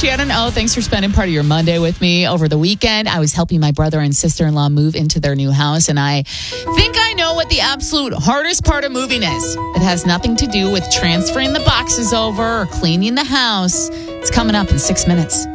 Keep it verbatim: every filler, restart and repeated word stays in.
Shannon O. Thanks for spending part of your Monday with me over the weekend. I was helping my brother and sister-in-law move into their new house, and I think I know what the absolute hardest part of moving is. It has nothing to do with transferring the boxes over or cleaning the house. It's coming up in six minutes.